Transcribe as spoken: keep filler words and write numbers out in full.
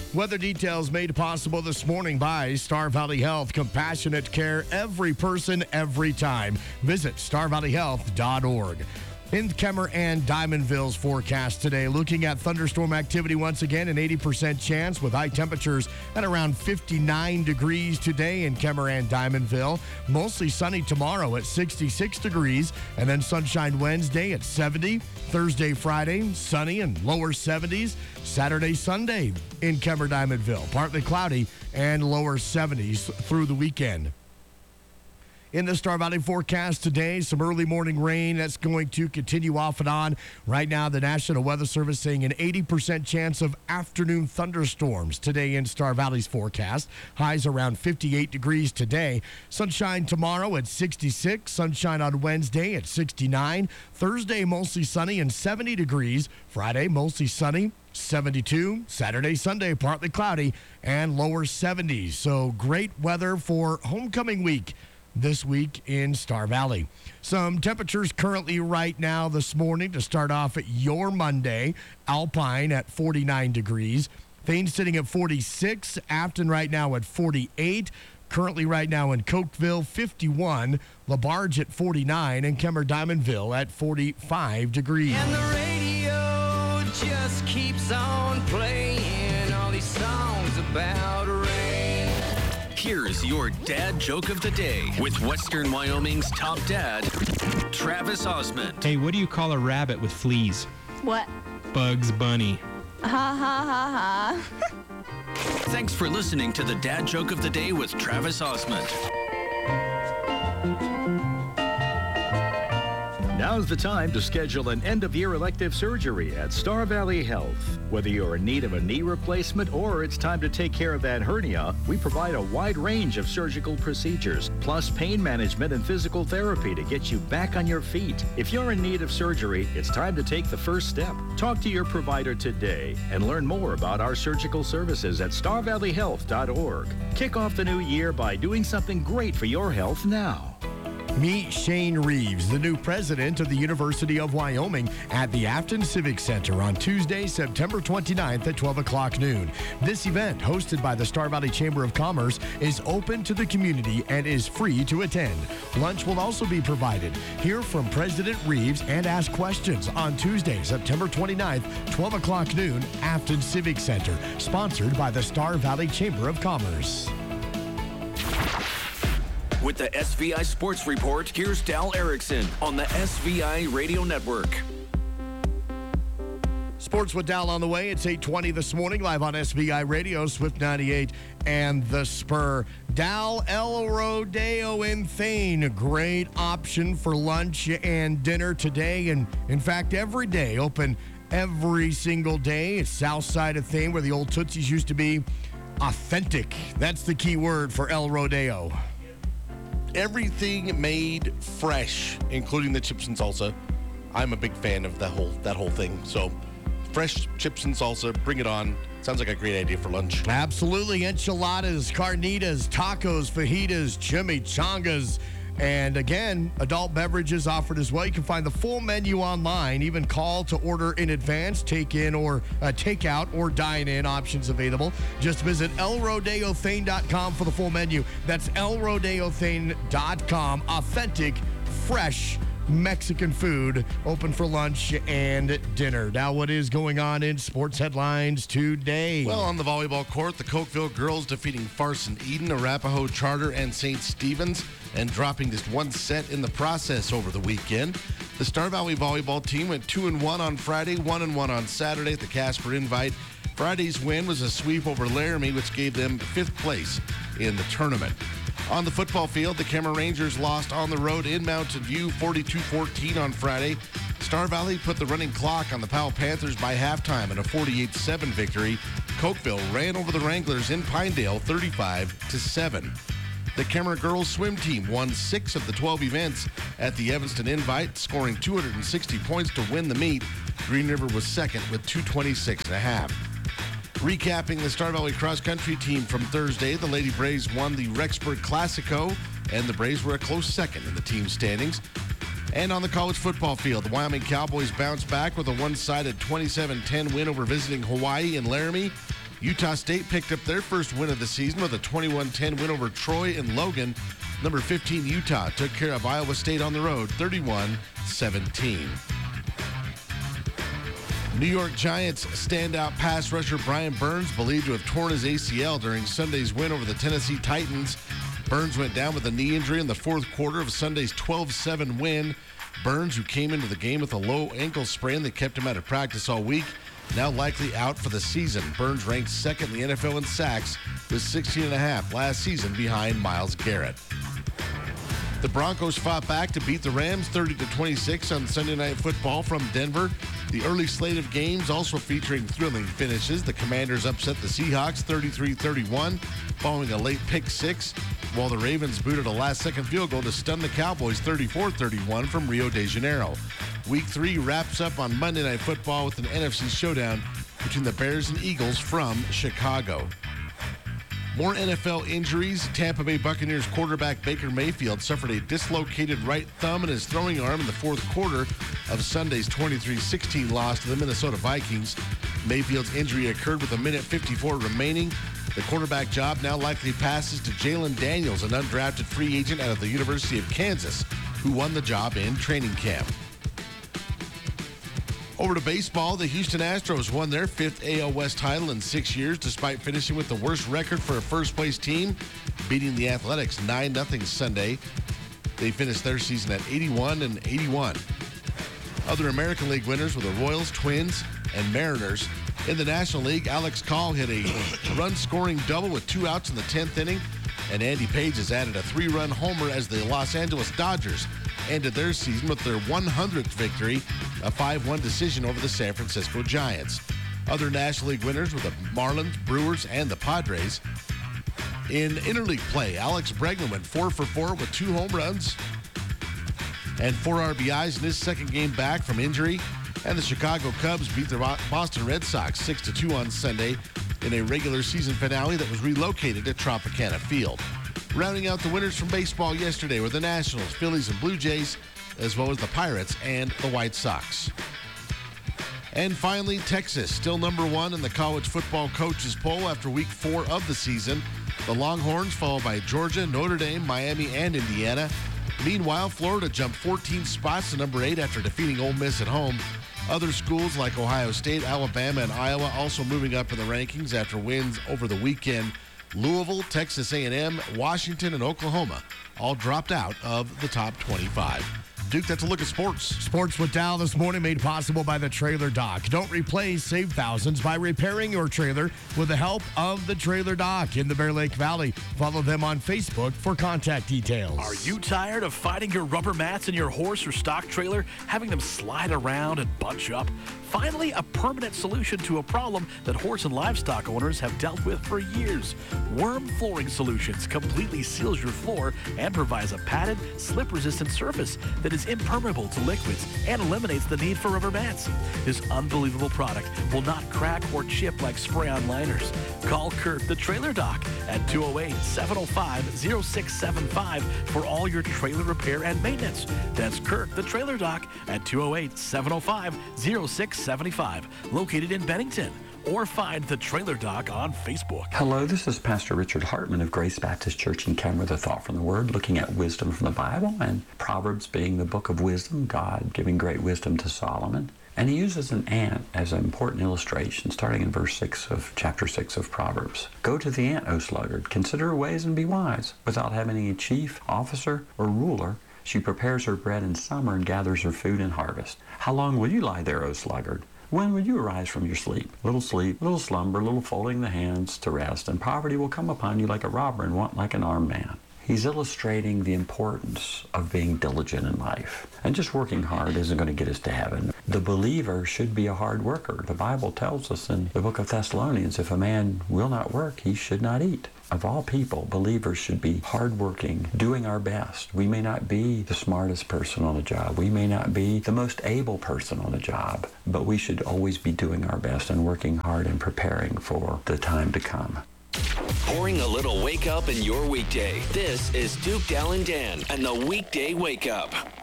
Weather details made possible this morning by Star Valley Health. Compassionate care, every person, every time. Visit star valley health dot org. In Kemmer and Diamondville's forecast today, looking at thunderstorm activity once again, an eighty percent chance with high temperatures at around fifty-nine degrees today in Kemmer and Diamondville. Mostly sunny tomorrow at sixty-six degrees, and then sunshine Wednesday at seventy. Thursday, Friday, sunny and lower seventies. Saturday, Sunday in Kemmer, Diamondville, partly cloudy and lower seventies through the weekend. In the Star Valley forecast today, some early morning rain that's going to continue off and on. Right now, the National Weather Service saying an eighty percent chance of afternoon thunderstorms today in Star Valley's forecast. Highs around fifty-eight degrees today. Sunshine tomorrow at sixty-six. Sunshine on Wednesday at sixty-nine. Thursday, mostly sunny and seventy degrees. Friday, mostly sunny, seventy-two. Saturday, Sunday, partly cloudy and lower seventies. So great weather for homecoming week this week in Star Valley. Some temperatures currently right now this morning to start off at your Monday. Alpine at forty-nine degrees. Thanes sitting at forty-six. Afton right now at forty-eight. Currently right now in Cokeville, fifty-one. LaBarge at forty-nine. And Kemmer Diamondville at forty-five degrees. And the radio just keeps on playing all these songs about rain. Here's your dad joke of the day with Western Wyoming's top dad, Travis Osmond. Hey, what do you call a rabbit with fleas? What? Bugs Bunny. Ha ha ha ha. Thanks for listening to the dad joke of the day with Travis Osmond. Now's the time to schedule an end-of-year elective surgery at Star Valley Health. Whether you're in need of a knee replacement or it's time to take care of that hernia, we provide a wide range of surgical procedures, plus pain management and physical therapy to get you back on your feet. If you're in need of surgery, it's time to take the first step. Talk to your provider today and learn more about our surgical services at star valley health dot org. Kick off the new year by doing something great for your health now. Meet Shane Reeves, the new president of the University of Wyoming, at the Afton Civic Center on Tuesday, September twenty-ninth at twelve o'clock noon. This event, hosted by the Star Valley Chamber of Commerce, is open to the community and is free to attend. Lunch will also be provided. Hear from President Reeves and ask questions on Tuesday, September twenty-ninth, twelve o'clock noon, Afton Civic Center, sponsored by the Star Valley Chamber of Commerce. With the S V I Sports Report, here's Dal Erickson on the S V I Radio Network. Sports with Dal on the way. It's eight twenty this morning, live on S V I Radio, Swift ninety-eight, and The Spur. Dal El Rodeo in Thane, a great option for lunch and dinner today, and in fact, every day, open every single day. It's south side of Thane, where the old Tootsies used to be. Authentic. That's the key word for El Rodeo. Everything made fresh, including the chips and salsa. I'm a big fan of that whole that whole thing. So, fresh chips and salsa, bring it on. Sounds like a great idea for lunch. Absolutely. Enchiladas, carnitas, tacos, fajitas, chimichangas. And again, adult beverages offered as well. You can find the full menu online. Even call to order in advance, take in or uh, take out or dine in options available. Just visit el rodeo thane dot com for the full menu. That's el rodeo thane dot com. Authentic, fresh Mexican food, open for lunch and dinner. Now, what is going on in sports headlines today? Well, on the volleyball court, the Cokeville girls defeating Farson Eden, Arapahoe Charter, and Saint Stephen's, and dropping just one set in the process over the weekend. The Star Valley volleyball team went two and one on Friday, one and one on Saturday at the Casper Invite. Friday's win was a sweep over Laramie, which gave them fifth place in the tournament. On the football field, the Kemmer Rangers lost on the road in Mountain View forty-two fourteen on Friday. Star Valley put the running clock on the Powell Panthers by halftime in a forty-eight seven victory. Cokeville ran over the Wranglers in Pinedale thirty-five to seven. The Kemmer girls swim team won six of the twelve events at the Evanston Invite, scoring two hundred sixty points to win the meet. Green River was second with two twenty-six and a half. Recapping the Star Valley cross country team from Thursday, the Lady Braves won the Rexburg Classico, and the Braves were a close second in the team standings. And on the college football field, the Wyoming Cowboys bounced back with a one-sided twenty-seven ten win over visiting Hawaii and Laramie. Utah State picked up their first win of the season with a twenty-one ten win over Troy and Logan. Number fifteen, Utah, took care of Iowa State on the road, thirty-one seventeen. New York Giants standout pass rusher Brian Burns believed to have torn his A C L during Sunday's win over the Tennessee Titans. Burns went down with a knee injury in the fourth quarter of Sunday's twelve seven win. Burns, who came into the game with a low ankle sprain that kept him out of practice all week, now likely out for the season. Burns ranked second in the N F L in sacks with sixteen and a half last season behind Myles Garrett. The Broncos fought back to beat the Rams thirty to twenty-six on Sunday Night Football from Denver. The early slate of games also featuring thrilling finishes. The Commanders upset the Seahawks thirty-three thirty-one following a late pick six, while the Ravens booted a last-second field goal to stun the Cowboys thirty-four thirty-one from Rio de Janeiro. Week three wraps up on Monday Night Football with an N F C showdown between the Bears and Eagles from Chicago. More N F L injuries. Tampa Bay Buccaneers quarterback Baker Mayfield suffered a dislocated right thumb in his throwing arm in the fourth quarter of Sunday's twenty-three sixteen loss to the Minnesota Vikings. Mayfield's injury occurred with a minute fifty-four remaining. The quarterback job now likely passes to Jalen Daniels, an undrafted free agent out of the University of Kansas, who won the job in training camp. Over to baseball, the Houston Astros won their fifth A L West title in six years, despite finishing with the worst record for a first-place team, beating the Athletics nine nothing Sunday. They finished their season at eighty-one and eighty-one. Other American League winners were the Royals, Twins, and Mariners. In the National League, Alex Call hit a run-scoring double with two outs in the tenth inning, and Andy Page has added a three-run homer as the Los Angeles Dodgers ended their season with their one hundredth victory, a five one decision over the San Francisco Giants. Other National League winners were the Marlins, Brewers, and the Padres. In interleague play, Alex Bregman went four for four with two home runs and four R B Is in his second game back from injury. And the Chicago Cubs beat the Boston Red Sox six to two on Sunday in a regular season finale that was relocated at Tropicana Field. Rounding out the winners from baseball yesterday were the Nationals, Phillies, and Blue Jays, as well as the Pirates and the White Sox. And finally, Texas, still number one in the college football coaches poll after week four of the season. The Longhorns, followed by Georgia, Notre Dame, Miami, and Indiana. Meanwhile, Florida jumped fourteen spots to number eight after defeating Ole Miss at home. Other schools like Ohio State, Alabama, and Iowa also moving up in the rankings after wins over the weekend. Louisville, Texas A and M, Washington, and Oklahoma all dropped out of the top twenty-five. Duke, that's a look at sports. Sports with Dal this morning made possible by the Trailer Dock. Don't replace, save thousands by repairing your trailer with the help of the Trailer Dock in the Bear Lake Valley. Follow them on Facebook for contact details. Are you tired of fighting your rubber mats in your horse or stock trailer, having them slide around and bunch up? Finally, a permanent solution to a problem that horse and livestock owners have dealt with for years. Worm Flooring Solutions completely seals your floor and provides a padded, slip-resistant surface that is impermeable to liquids and eliminates the need for rubber mats. This unbelievable product will not crack or chip like spray-on liners. Call Kurt the Trailer Dock at two oh eight, seven oh five, oh six seven five for all your trailer repair and maintenance. That's Kurt the Trailer Dock at two oh eight, seven oh five, oh six seven five, located in Bennington. Or find the Trailer Dock on Facebook. Hello, this is Pastor Richard Hartman of Grace Baptist Church in Kenner, the Thought from the Word, looking at wisdom from the Bible, and Proverbs being the book of wisdom, God giving great wisdom to Solomon. And he uses an ant as an important illustration, starting in verse six of chapter six of Proverbs. Go to the ant, O sluggard, consider her ways and be wise. Without having any chief, officer, or ruler, she prepares her bread in summer and gathers her food in harvest. How long will you lie there, O sluggard? When will you arise from your sleep? Little sleep, little slumber, little folding the hands to rest, and poverty will come upon you like a robber and want like an armed man. He's illustrating the importance of being diligent in life. And just working hard isn't going to get us to heaven. The believer should be a hard worker. The Bible tells us in the book of Thessalonians, if a man will not work, he should not eat. Of all people, believers should be hardworking, doing our best. We may not be the smartest person on the job. We may not be the most able person on the job, but we should always be doing our best and working hard and preparing for the time to come. Pouring a little wake up in your weekday. This is Duke, Dal, and Dan and the Weekday Wake Up.